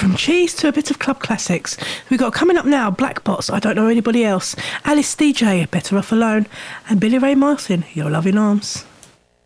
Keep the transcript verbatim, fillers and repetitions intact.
From Cheese to a bit of club classics. We've got coming up now Black Bots, I Don't Know Anybody Else, Alice D J, Better Off Alone, and Billy Ray Martin, Your Loving Arms.